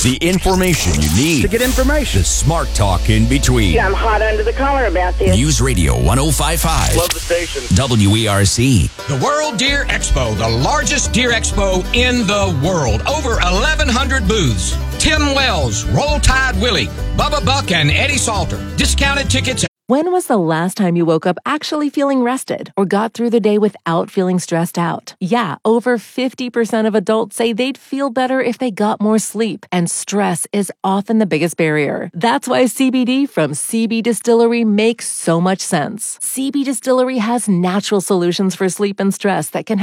The information you need to get information. The smart talk in between. I'm hot under the collar about this. News Radio 105.5. Love the station. WERC. The World Deer Expo, the largest deer expo in the world. Over 1,100 booths. Tim Wells, Roll Tide Willie, Bubba Buck, and Eddie Salter. Discounted tickets. When was the last time you woke up actually feeling rested or got through the day without feeling stressed out? Yeah, over 50% of adults say they'd feel better if they got more sleep, and stress is often the biggest barrier. That's why CBD from CB Distillery makes so much sense. CB Distillery has natural solutions for sleep and stress that can help